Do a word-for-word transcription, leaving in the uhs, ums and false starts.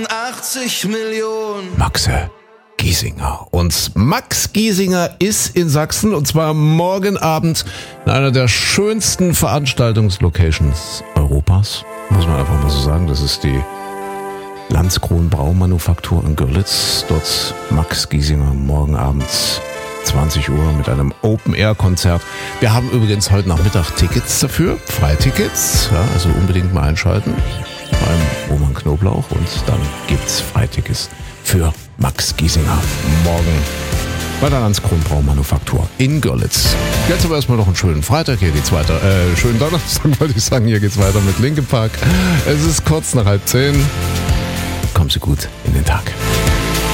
achtzig Millionen. Maxe Giesinger. Und Max Giesinger ist in Sachsen und zwar morgen Abend in einer der schönsten Veranstaltungslocations Europas. Muss man einfach mal so sagen. Das ist die Landskron Braumanufaktur in Görlitz. Dort Max Giesinger morgen Abend zwanzig Uhr mit einem Open-Air-Konzert. Wir haben übrigens heute Nachmittag Tickets dafür, Freitickets, ja, also unbedingt mal einschalten beim Roman Knoblauch und dann gibt's Freitickets für Max Giesinger morgen bei der Landskron Braumanufaktur in Görlitz. Jetzt aber erstmal noch einen schönen Freitag, hier geht's weiter, äh, schönen Donnerstag wollte ich sagen, hier geht's weiter mit Linkin Park. Es ist kurz nach halb zehn. Kommen Sie gut in den Tag.